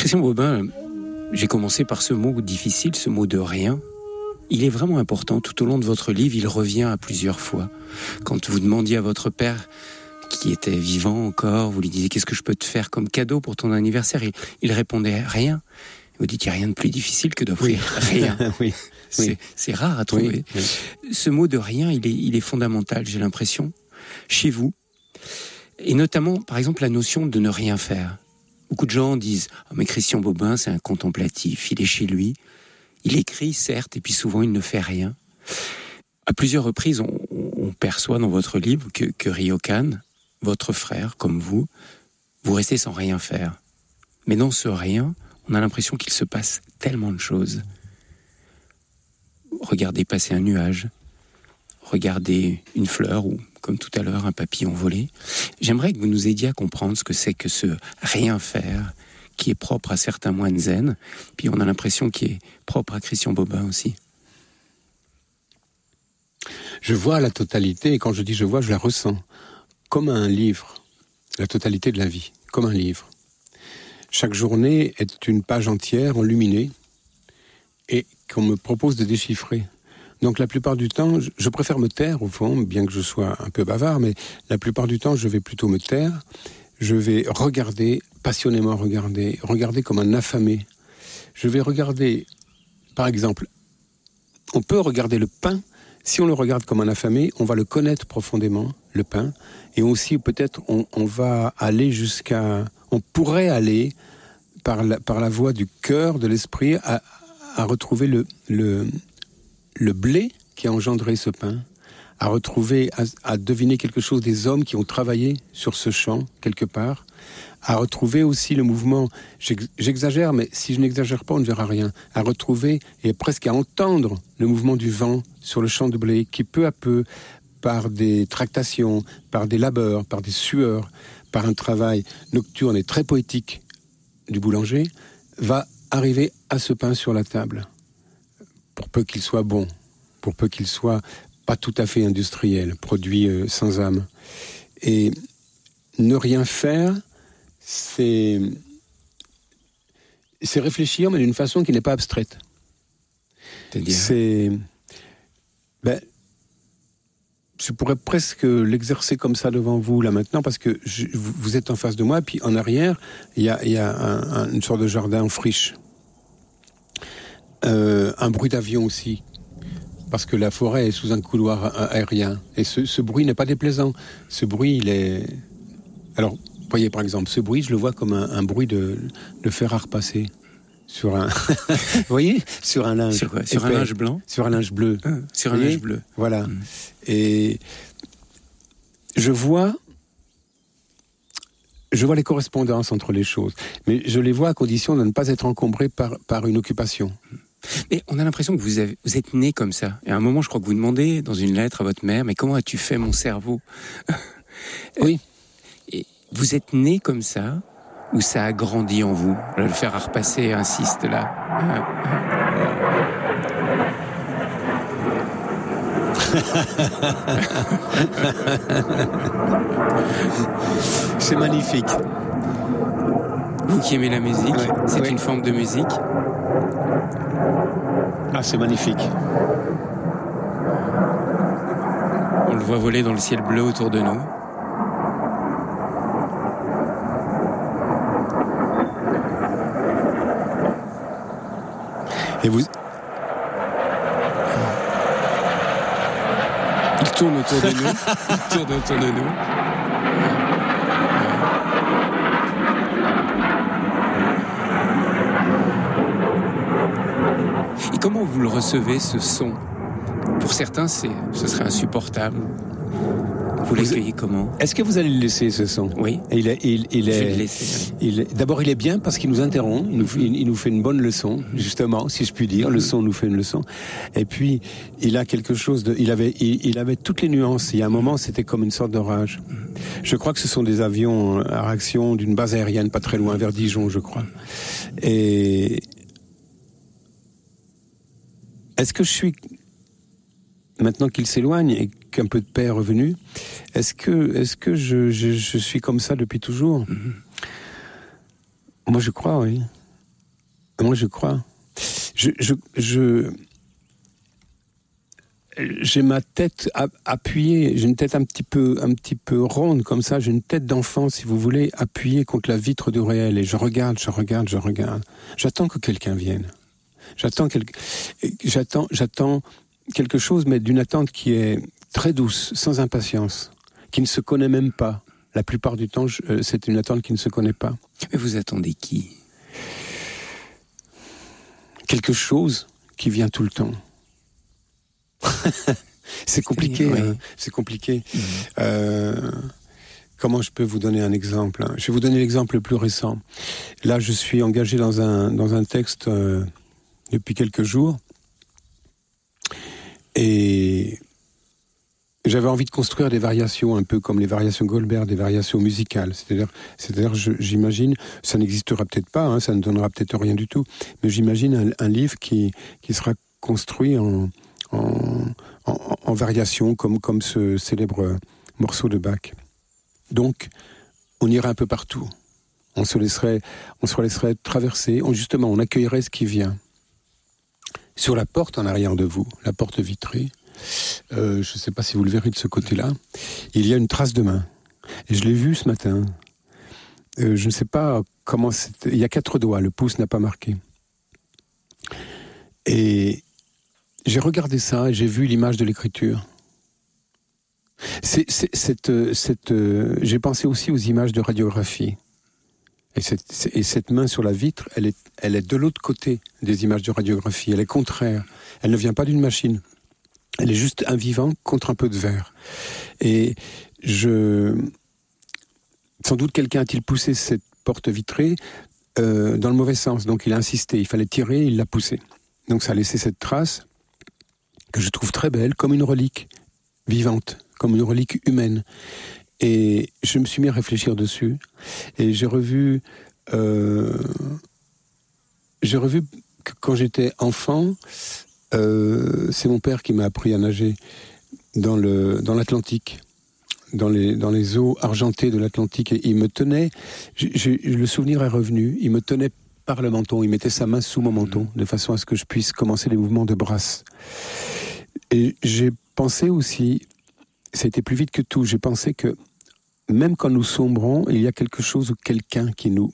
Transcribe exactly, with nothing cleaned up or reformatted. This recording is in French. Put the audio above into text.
Christian Bobin, j'ai commencé par ce mot difficile, ce mot de rien. Il est vraiment important. Tout au long de votre livre, il revient à plusieurs fois. Quand vous demandiez à votre père, qui était vivant encore, vous lui disiez « Qu'est-ce que je peux te faire comme cadeau pour ton anniversaire ?» Il, il répondait « Rien ». Vous dites qu'il n'y a rien de plus difficile que d'offrir oui. rien. oui. C'est, oui. c'est rare à trouver. Oui. Oui. Ce mot de rien, il est, il est fondamental, j'ai l'impression, chez vous. Et notamment, par exemple, la notion de ne rien faire. Beaucoup de gens disent oh, « mais Christian Bobin, c'est un contemplatif, il est chez lui. Il écrit, certes, et puis souvent, il ne fait rien. » À plusieurs reprises, on, on perçoit dans votre livre que, que Ryokan, votre frère, comme vous, vous restez sans rien faire. Mais dans ce rien, on a l'impression qu'il se passe tellement de choses. Regardez passer un nuage, regardez une fleur ou, comme tout à l'heure, un papillon volé. J'aimerais que vous nous aidiez à comprendre ce que c'est que ce rien faire qui est propre à certains moines zen, puis on a l'impression qu'il est propre à Christian Bobin aussi. Je vois la totalité, et quand je dis je vois, je la ressens, comme un livre, la totalité de la vie, comme un livre. Chaque journée est une page entière enluminée, et qu'on me propose de déchiffrer. Donc la plupart du temps, je préfère me taire au fond, bien que je sois un peu bavard, mais la plupart du temps, je vais plutôt me taire. Je vais regarder, passionnément regarder, regarder comme un affamé. Je vais regarder, par exemple, on peut regarder le pain. Si on le regarde comme un affamé, on va le connaître profondément, le pain. Et aussi, peut-être, on, on va aller jusqu'à... On pourrait aller, par la, par la voie du cœur, de l'esprit, à, à retrouver le, le, le blé qui a engendré ce pain, à retrouver, à, à deviner quelque chose des hommes qui ont travaillé sur ce champ, quelque part, à retrouver aussi le mouvement, j'exagère, mais si je n'exagère pas, on ne verra rien, à retrouver et presque à entendre le mouvement du vent sur le champ de blé, qui peu à peu, par des tractations, par des labeurs, par des sueurs, par un travail nocturne et très poétique du boulanger, va arriver à ce pain sur la table, pour peu qu'il soit bon, pour peu qu'il soit pas tout à fait industriel, produit euh, sans âme. Et ne rien faire, c'est, c'est réfléchir, mais d'une façon qui n'est pas abstraite. C'est-à-dire C'est... Ben, je pourrais presque l'exercer comme ça devant vous, là, maintenant, parce que je, vous êtes en face de moi, puis en arrière, il y a, y a un, un, une sorte de jardin en friche. Euh, un bruit d'avion aussi, parce que la forêt est sous un couloir aérien. Et ce, ce bruit n'est pas déplaisant. Ce bruit, il est... Alors, voyez, par exemple, ce bruit, je le vois comme un, un bruit de, de fer à repasser. Sur un... Vous voyez ? Sur un linge. Sur quoi ? Sur un linge blanc ? Sur un linge bleu. Ah, sur un linge bleu. Voilà. Mmh. Et je vois... Je vois les correspondances entre les choses. Mais je les vois à condition de ne pas être encombré par, par une occupation. Mais on a l'impression que vous, avez, vous êtes né comme ça. Et à un moment, je crois que vous demandez dans une lettre à votre mère, mais comment as-tu fait mon cerveau ? Oui. Et vous êtes né comme ça, ou ça a grandi en vous ? Le fer à repasser insiste là. C'est magnifique. Vous qui aimez la musique, ouais, c'est ouais. une forme de musique ? Ah, c'est magnifique. On le voit voler dans le ciel bleu autour de nous. Et vous... Il tourne autour de nous. Il tourne autour de nous. Et comment vous le recevez, ce son ? Pour certains, c'est, ce serait insupportable. Vous l'accueillez comment ? Est-ce que vous allez le laisser, ce son ? Oui. Il est, il, il Je est, vais le laisser. il est, d'abord, il est bien parce qu'il nous interrompt. Il nous, mm-hmm. il, il nous fait une bonne leçon, justement, si je puis dire. Mm-hmm. Le son nous fait une leçon. Et puis, il a quelque chose de... Il avait, il, il avait toutes les nuances. Il y a un moment, c'était comme une sorte d'orage. Mm-hmm. Je crois que ce sont des avions à réaction d'une base aérienne pas très loin, vers Dijon, je crois. Et... Est-ce que je suis... Maintenant qu'il s'éloigne et qu'un peu de paix est revenu, est-ce que, est-ce que je, je, je suis comme ça depuis toujours ? mm-hmm. Moi, je crois, oui. Moi, je crois. Je, je, je, j'ai ma tête appuyée, j'ai une tête un petit peu, un petit peu ronde comme ça. J'ai une tête d'enfant, si vous voulez, appuyée contre la vitre du réel. Et je regarde, je regarde, je regarde. J'attends que quelqu'un vienne. J'attends, quel... j'attends, j'attends quelque chose, mais d'une attente qui est très douce, sans impatience, qui ne se connaît même pas. La plupart du temps, je... c'est une attente qui ne se connaît pas. Mais vous attendez qui ? Quelque chose qui vient tout le temps. c'est compliqué, oui. hein, c'est compliqué. Mmh. Euh, comment je peux vous donner un exemple ? Je vais vous donner l'exemple le plus récent. Là, je suis engagé dans un, dans un texte euh, depuis quelques jours. Et j'avais envie de construire des variations, un peu comme les variations Goldberg, des variations musicales. C'est-à-dire, c'est-à-dire je, j'imagine, ça n'existera peut-être pas, hein, ça ne donnera peut-être rien du tout, mais j'imagine un, un livre qui, qui sera construit en, en, en, en variations, comme, comme ce célèbre morceau de Bach. Donc, on irait un peu partout. On se laisserait, on se laisserait traverser. On, justement, on accueillerait ce qui vient. Sur la porte en arrière de vous, la porte vitrée, euh, je ne sais pas si vous le verrez de ce côté-là, il y a une trace de main. Et je l'ai vue ce matin. Euh, je ne sais pas comment c'était. Il y a quatre doigts, le pouce n'a pas marqué. Et j'ai regardé ça et j'ai vu l'image de l'écriture. C'est, c'est, cette, cette, euh, j'ai pensé aussi aux images de radiographie. Et cette, et cette main sur la vitre, elle est, elle est de l'autre côté des images de radiographie. Elle est contraire. Elle ne vient pas d'une machine. Elle est juste un vivant contre un peu de verre. Et je... Sans doute quelqu'un a-t-il poussé cette porte vitrée euh, dans le mauvais sens. Donc il a insisté. Il fallait tirer, il l'a poussée. Donc ça a laissé cette trace que je trouve très belle, comme une relique vivante, comme une relique humaine. Et je me suis mis à réfléchir dessus. Et j'ai revu... Euh, j'ai revu que quand j'étais enfant... Euh, c'est mon père qui m'a appris à nager dans, le, dans l'Atlantique, dans les, dans les eaux argentées de l'Atlantique. Et il me tenait, j'ai, j'ai, le souvenir est revenu, il me tenait par le menton, il mettait sa main sous mon menton, de façon à ce que je puisse commencer les mouvements de brasse. Et j'ai pensé aussi, ça a été plus vite que tout, j'ai pensé que même quand nous sombrons, il y a quelque chose ou quelqu'un qui nous